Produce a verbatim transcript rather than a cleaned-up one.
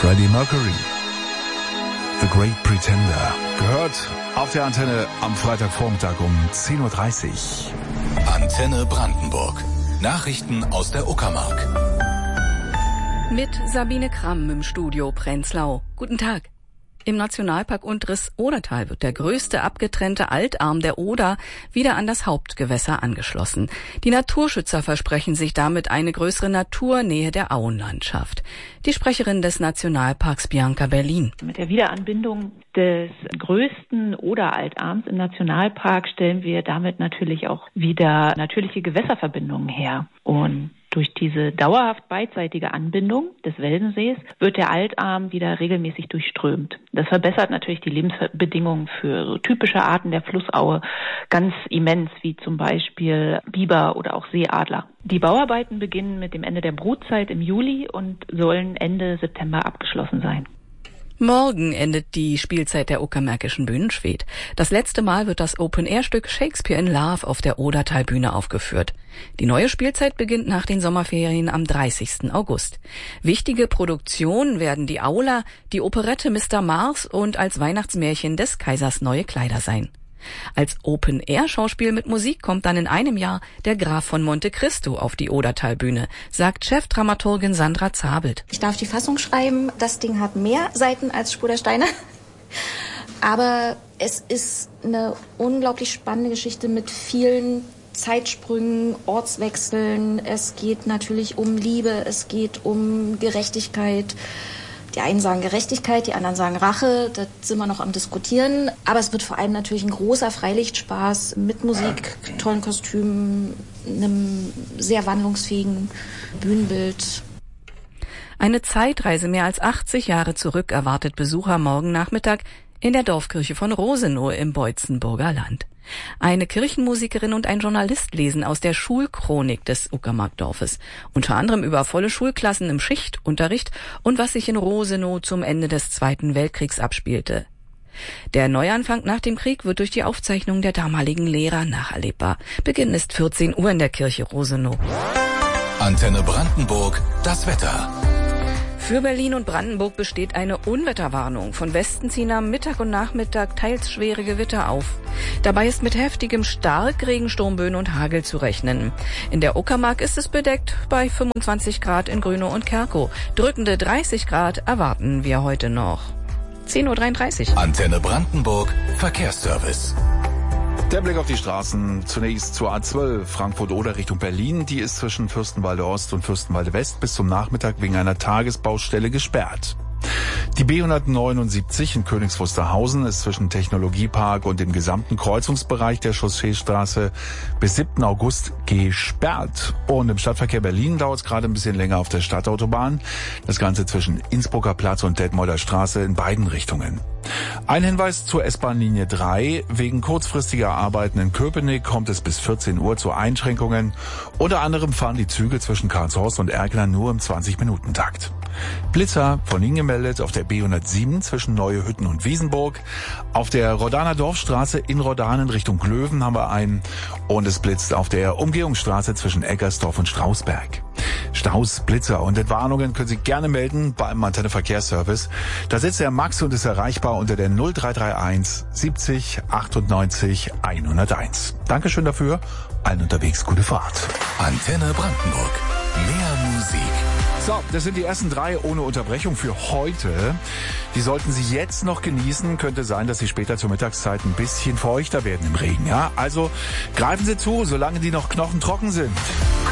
Freddie Mercury, The Great Pretender, gehört auf der Antenne am Freitagvormittag um zehn Uhr dreißig. Antenne Brandenburg. Nachrichten aus der Uckermark. Mit Sabine Kramm im Studio Prenzlau. Guten Tag. Im Nationalpark Unteres-Odertal wird der größte abgetrennte Altarm der Oder wieder an das Hauptgewässer angeschlossen. Die Naturschützer versprechen sich damit eine größere Naturnähe der Auenlandschaft. Die Sprecherin des Nationalparks Bianca Berlin. Mit der Wiederanbindung des größten Oder-Altarms im Nationalpark stellen wir damit natürlich auch wieder natürliche Gewässerverbindungen her. Und durch diese dauerhaft beidseitige Anbindung des Welsensees wird der Altarm wieder regelmäßig durchströmt. Das verbessert natürlich die Lebensbedingungen für so typische Arten der Flussaue ganz immens, wie zum Beispiel Biber oder auch Seeadler. Die Bauarbeiten beginnen mit dem Ende der Brutzeit im Juli und sollen Ende September abgeschlossen sein. Morgen endet die Spielzeit der Uckermärkischen Bühnenschwed. Das letzte Mal wird das Open-Air-Stück Shakespeare in Love auf der Odertalbühne aufgeführt. Die neue Spielzeit beginnt nach den Sommerferien am dreißigsten August. Wichtige Produktionen werden die Aula, die Operette Mister Mars und als Weihnachtsmärchen des Kaisers neue Kleider sein. Als Open-Air-Schauspiel mit Musik kommt dann in einem Jahr der Graf von Monte Cristo auf die Odertalbühne, sagt Chefdramaturgin Sandra Zabelt. Ich darf die Fassung schreiben. Das Ding hat mehr Seiten als Spur der Steine. Aber es ist eine unglaublich spannende Geschichte mit vielen Zeitsprüngen, Ortswechseln. Es geht natürlich um Liebe, es geht um Gerechtigkeit. Die einen sagen Gerechtigkeit, die anderen sagen Rache, da sind wir noch am Diskutieren. Aber es wird vor allem natürlich ein großer Freilichtsspaß mit Musik, tollen Kostümen, einem sehr wandlungsfähigen Bühnenbild. Eine Zeitreise mehr als achtzig Jahre zurück erwartet Besucher morgen Nachmittag in der Dorfkirche von Rosenow im Beutzenburger Land. Eine Kirchenmusikerin und ein Journalist lesen aus der Schulchronik des Uckermarkdorfes, unter anderem über volle Schulklassen im Schichtunterricht und was sich in Rosenow zum Ende des Zweiten Weltkriegs abspielte. Der Neuanfang nach dem Krieg wird durch die Aufzeichnung der damaligen Lehrer nacherlebbar. Beginn ist vierzehn Uhr in der Kirche Rosenow. Antenne Brandenburg, das Wetter. Für Berlin und Brandenburg besteht eine Unwetterwarnung. Von Westen ziehen am Mittag und Nachmittag teils schwere Gewitter auf. Dabei ist mit heftigem Starkregen, Sturmböen und Hagel zu rechnen. In der Uckermark ist es bedeckt bei fünfundzwanzig Grad in Grünow und Kerkow. Drückende dreißig Grad erwarten wir heute noch. zehn Uhr dreiunddreißig. Antenne Brandenburg, Verkehrsservice. Der Blick auf die Straßen. Zunächst zur A zwölf Frankfurt-Oder Richtung Berlin. Die ist zwischen Fürstenwalde Ost und Fürstenwalde West bis zum Nachmittag wegen einer Tagesbaustelle gesperrt. Die B hundertneunundsiebzig in Königs Wusterhausen ist zwischen Technologiepark und dem gesamten Kreuzungsbereich der Chausseestraße bis siebten August gesperrt. Und im Stadtverkehr Berlin dauert es gerade ein bisschen länger auf der Stadtautobahn. Das Ganze zwischen Innsbrucker Platz und Detmolder Straße in beiden Richtungen. Ein Hinweis zur S-Bahn-Linie drei. Wegen kurzfristiger Arbeiten in Köpenick kommt es bis vierzehn Uhr zu Einschränkungen. Unter anderem fahren die Züge zwischen Karlshorst und Erkner nur im zwanzig-Minuten-Takt. Blitzer von Ihnen gemeldet auf der B hundertsieben zwischen Neue Hütten und Wiesenburg. Auf der Rodaner Dorfstraße in Rodanen Richtung Glöwen haben wir einen. Und es blitzt auf der Umgehungsstraße zwischen Eggersdorf und Strausberg. Staus, Blitzer und Entwarnungen können Sie gerne melden beim Antenne Verkehrsservice. Da sitzt der Max und ist erreichbar unter der null drei drei eins siebzig achtundneunzig hunderteins. Dankeschön dafür. Allen unterwegs gute Fahrt. Antenne Brandenburg. Mehr Musik. So, das sind die ersten drei ohne Unterbrechung für heute. Die sollten Sie jetzt noch genießen. Könnte sein, dass Sie später zur Mittagszeit ein bisschen feuchter werden im Regen. Ja, also greifen Sie zu, solange die noch knochentrocken sind.